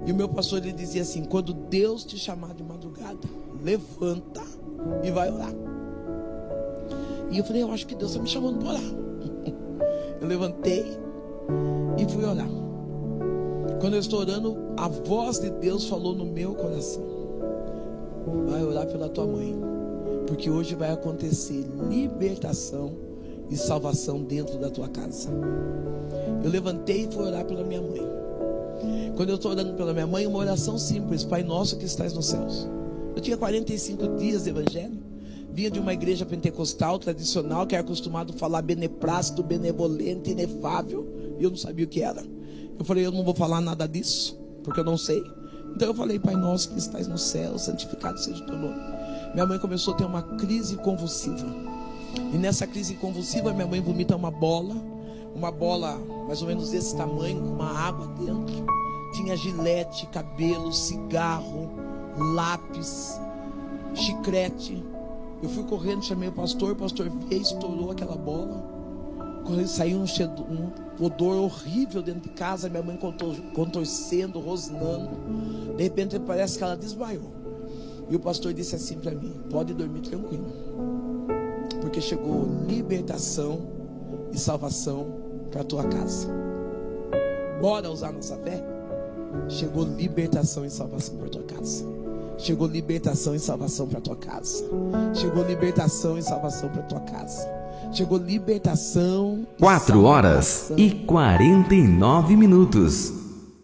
E o meu pastor, ele dizia assim: quando Deus te chamar de madrugada, levanta e vai orar. E eu falei: eu acho que Deus está me chamando para orar. Eu levantei e fui orar. Quando eu estou orando, a voz de Deus falou no meu coração: vai orar pela tua mãe, porque hoje vai acontecer libertação e salvação dentro da tua casa. Eu levantei e fui orar pela minha mãe. Quando eu estou orando pela minha mãe, uma oração simples: Pai nosso que estás nos céus. Eu tinha 45 dias de evangelho, vinha de uma igreja pentecostal tradicional, que era acostumado a falar beneplácito, benevolente, inefável, e eu não sabia o que era. Eu falei: eu não vou falar nada disso, porque eu não sei. Então eu falei: Pai nosso que estás no céu, santificado seja o teu nome. Minha mãe começou a ter uma crise convulsiva, e nessa crise convulsiva minha mãe vomita uma bola mais ou menos desse tamanho, com uma água dentro. Tinha gilete, cabelo, cigarro, lápis, chiclete. Eu fui correndo, chamei o pastor veio, estourou aquela bola. Saiu um odor horrível dentro de casa. Minha mãe contorcendo, rosnando. De repente parece que ela desmaiou. E o pastor disse assim para mim: pode dormir tranquilo, porque chegou libertação e salvação para a tua casa. Bora usar nossa fé? Chegou libertação e salvação para a tua casa. Chegou libertação e salvação para a tua casa. Chegou libertação e salvação para a tua casa. Chegou libertação. 4 horas e 49 minutos.